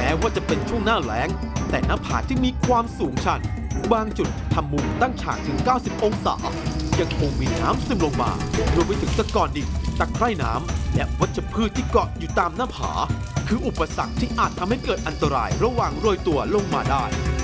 ม้ว่าจะเป็นช่วงหน้าแล้งแต่หน้าผาที่มีความสูงชันบางจุดทำมุมตั้งฉากถึง 90 องศายังคงมีน้ำซึมลงมารวมไปถึงตะกอนดินตะไคร่น้ำและวัชพืชที่เกาะอยู่ตามหน้าผาคืออุปสรรคที่อาจทำให้เกิดอันตรายระหว่างโรยตัวลงมาได้